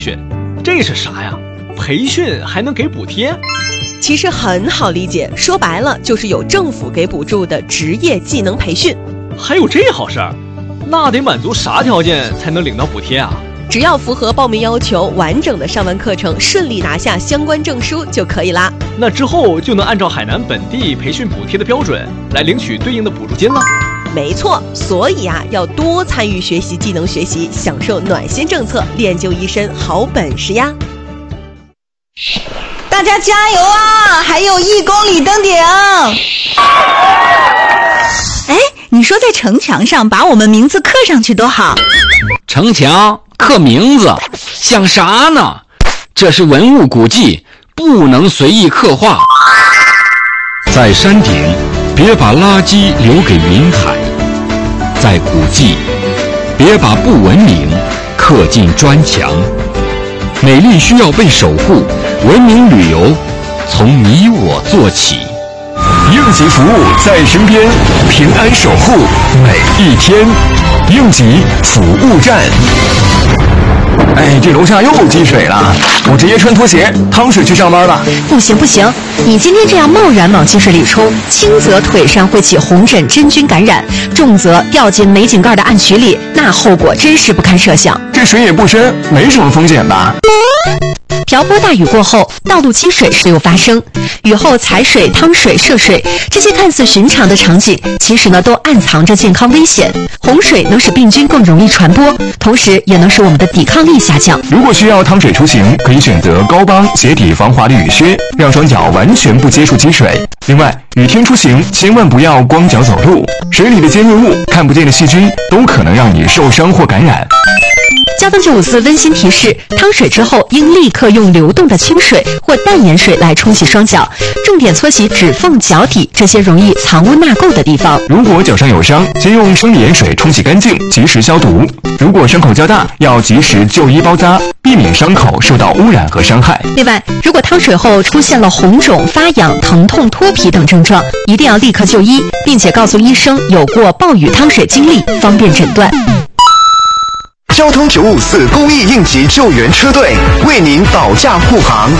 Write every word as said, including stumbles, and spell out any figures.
训，这是啥呀？培训还能给补贴？ 其实很好理解，说白了就是有政府给补助的职业技能培训。 还有这好事儿？那得满足啥条件才能领到补贴啊？ 只要符合报名要求，完整的上完课程，顺利拿下相关证书就可以啦。 那之后就能按照海南本地培训补贴的标准来领取对应的补助金了。 没错，所以啊，要多参与学习技能学习，享受暖心政策，练就一身好本事呀！ 大家加油啊！还有一公里登顶。哎，你说在城墙上把我们名字刻上去多好。 城墙刻名字像啥呢？这是文物古迹，不能随意刻画。 在山顶别把垃圾留给云海，在古迹别把不文明刻进砖墙。美丽需要被守护，文明旅游从你我做起。 应急服务在身边，平安守护每一天。应急服务站。哎，这楼下又积水了，我直接穿拖鞋趟水去上班吧。 不行不行，你今天这样贸然往积水里冲，轻则腿上会起红疹真菌感染，重则掉进煤井盖的暗渠里，那后果真是不堪设想。 这水也不深，没什么风险吧？ 瓢泼大雨过后，道路积水时有发生。雨后踩水、趟水、涉水，这些看似寻常的场景，其实呢都暗藏着健康危险。洪水能使病菌更容易传播，同时也能使我们的抵抗力下降。 如果需要趟水出行，可以选择高帮鞋底防滑的雨靴，让双脚完全不接触积水。另外，雨天出行千万不要光脚走路，水里的尖锐物、看不见的细菌都可能让你受伤或感染。 交通九五四温馨提示：趟水之后应立刻用流动的清水或淡盐水来冲洗双脚，重点搓洗指缝、脚底这些容易藏污纳垢的地方。 如果脚上有伤，先用生理盐水冲洗干净，及时消毒。如果伤口较大，要及时就医包扎，避免伤口受到污染和伤害。 另外，如果趟水后出现了红肿、发痒、疼痛、脱皮等症状，一定要立刻就医，并且告诉医生有过暴雨趟水经历，方便诊断。 交通九五四公益应急救援车队为您保驾护航。